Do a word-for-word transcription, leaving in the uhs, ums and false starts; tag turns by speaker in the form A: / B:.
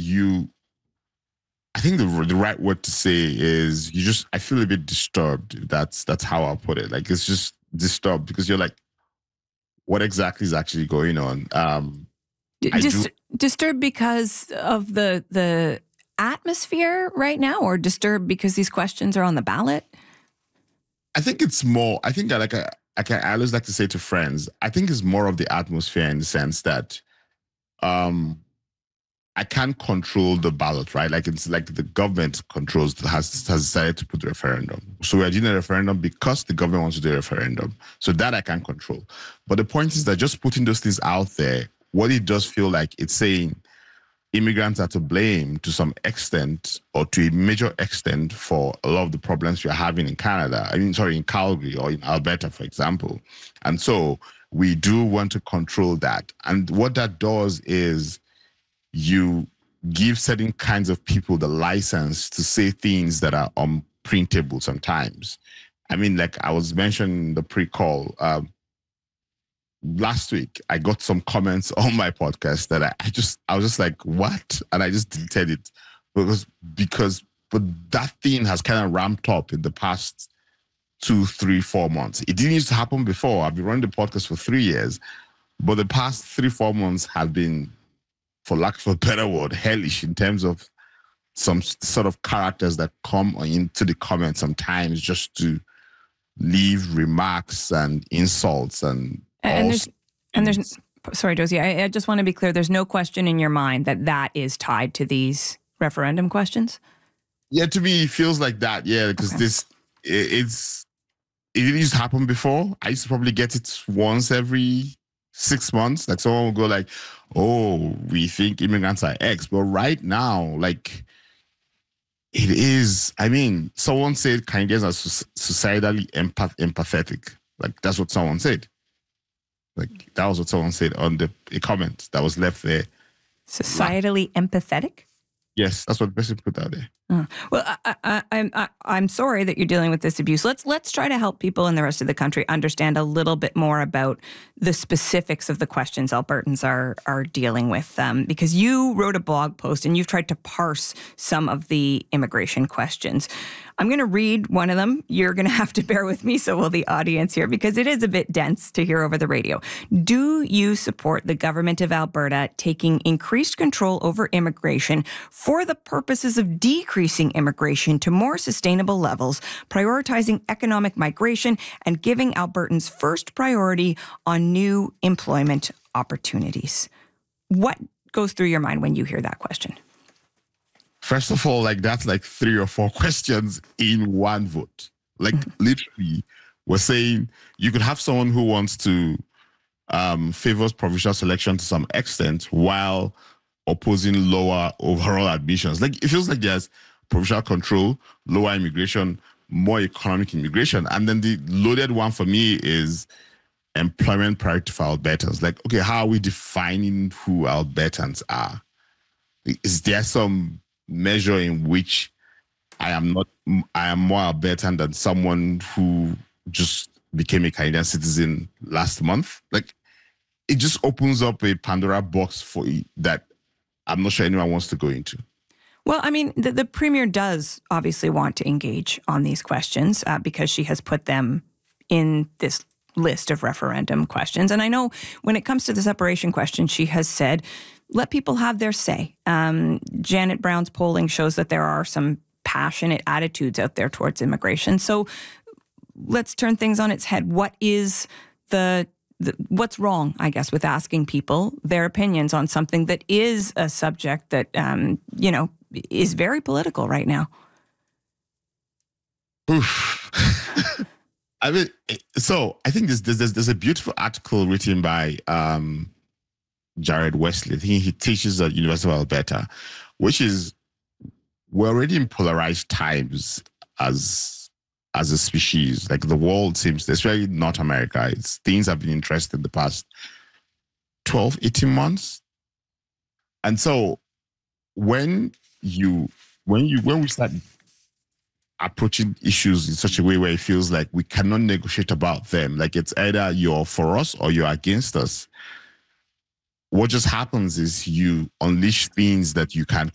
A: you, I think the the right word to say is you just, I feel a bit disturbed. That's that's how I'll put it. Like, it's just disturbed because you're like, what exactly is actually going on? Um, I
B: Dis-
A: do,
B: disturbed because of the the atmosphere right now, or disturbed because these questions are on the ballot?
A: I think it's more, I think I like, I, like I always like to say to friends, I think it's more of the atmosphere in the sense that um, I can't control the ballot, right? Like, it's like the government controls, has, has decided to put the referendum. So we're doing a referendum because the government wants to do a referendum. So that I can't control. But the point is that just putting those things out there, what it does feel like, it's saying immigrants are to blame to some extent, or to a major extent, for a lot of the problems you're having in Canada. I mean, sorry, in Calgary or in Alberta, for example. And so we do want to control that. And what that does is you give certain kinds of people the license to say things that are unprintable sometimes. I mean, like I was mentioning in the pre-call, um, last week, I got some comments on my podcast that I, I just, I was just like, what? And I just deleted it because, because, but that thing has kind of ramped up in the past two, three, four months. It didn't used to happen before. I've been running the podcast for three years, but the past three, four months have been, for lack of a better word, hellish in terms of some sort of characters that come into the comments sometimes just to leave remarks and insults and
B: And there's, and there's, sorry, Josie, I, I just want to be clear. There's no question in your mind that that is tied to these referendum questions?
A: Yeah, to me, it feels like that. Yeah, because okay. this, it, it's, it used to happen before. I used to probably get it once every six months. Like someone would go like, oh, we think immigrants are X. But right now, like, it is, I mean, someone said Canadians are societally empath- empathetic. Like, that's what someone said. Like, that was what someone said on the a comment that was left there.
B: Societally wow. empathetic?
A: Yes, that's what the person put out there.
B: Uh, well, I, I, I, I, I'm sorry that you're dealing with this abuse. Let's let's try to help people in the rest of the country understand a little bit more about the specifics of the questions Albertans are are dealing with. Um, because you wrote a blog post and you've tried to parse some of the immigration questions. I'm going to read one of them. You're going to have to bear with me, so will the audience here, because it is a bit dense to hear over the radio. Do you support the government of Alberta taking increased control over immigration for the purposes of decreasing immigration to more sustainable levels, prioritizing economic migration, and giving Albertans first priority on new employment opportunities? What goes through your mind when you hear that question?
A: First of all, like that's like three or four questions in one vote. Like mm-hmm. literally, we're saying you could have someone who wants to um, favors provincial selection to some extent while opposing lower overall admissions. Like it feels like there's provincial control, lower immigration, more economic immigration. And then the loaded one for me is employment priority for Albertans. Like, okay, how are we defining who Albertans are? Is there some measure in which I am not, I am more Albertan than someone who just became a Canadian citizen last month? Like, it just opens up a Pandora box for that I'm not sure anyone wants to go into.
B: Well, I mean, the, the Premier does obviously want to engage on these questions uh, because she has put them in this list of referendum questions. And I know when it comes to the separation question, she has said, let people have their say. Um, Janet Brown's polling shows that there are some passionate attitudes out there towards immigration. So let's turn things on its head. What is the, the what's wrong, I guess, with asking people their opinions on something that is a subject that, um, you know, is very political right now?
A: Oof. I mean, so I think there's, there's, there's a beautiful article written by um, Jared Wesley. I think he teaches at University of Alberta, which is we're already in polarized times as as a species. Like the world seems, especially North America, it's things have been interesting the past twelve, eighteen months. And so when you when you when we start approaching issues in such a way where it feels like we cannot negotiate about them, like it's either you're for us or you're against us, what just happens is you unleash things that you can't